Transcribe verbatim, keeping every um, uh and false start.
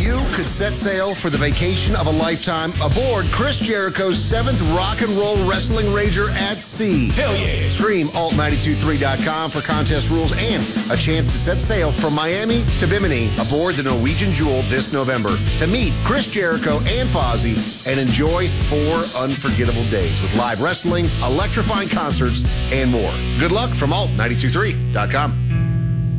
you could set sail for the vacation of a lifetime aboard Chris Jericho's seventh Rock and Roll Wrestling Rager at sea. Hell yeah. Stream alt nine two three dot com for contest rules and a chance to set sail from Miami to Bimini aboard the Norwegian Jewel this November to meet Chris Jericho and Fozzy and enjoy four unforgettable days with live wrestling, electrifying concerts, and more. Good luck from alt nine two three dot com.